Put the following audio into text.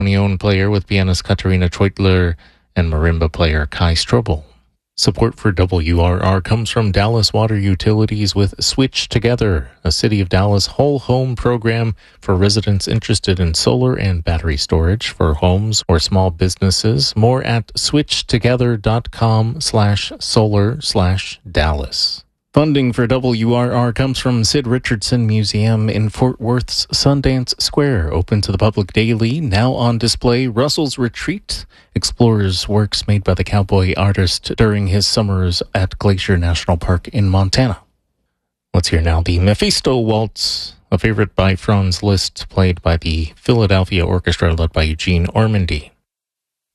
player with pianist Katarina Treutler and marimba player Kai Strobel. Support for WRR comes from Dallas Water Utilities with Switch Together, a City of Dallas whole home program for residents interested in solar and battery storage for homes or small businesses. More at switchtogether.com/solar/Dallas. Funding for WRR comes from Sid Richardson Museum in Fort Worth's Sundance Square, open to the public daily. Now on display, Russell's Retreat explores works made by the cowboy artist during his summers at Glacier National Park in Montana. Let's hear now the Mephisto Waltz, a favorite by Franz Liszt, played by the Philadelphia Orchestra led by Eugene Ormandy.